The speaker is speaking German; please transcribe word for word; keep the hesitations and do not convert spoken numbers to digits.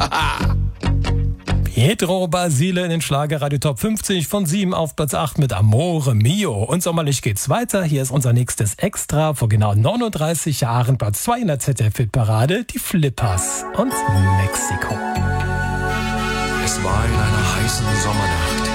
Pietro Basile in den Schlagerradio Top fünfzig von sieben auf Platz acht mit Amore Mio. Und sommerlich geht's weiter. Hier ist unser nächstes Extra. Vor genau neununddreißig Jahren Platz zwei in der Z D F-Hitparade. Die Flippers und Mexiko. Es war in einer heißen Sommernacht.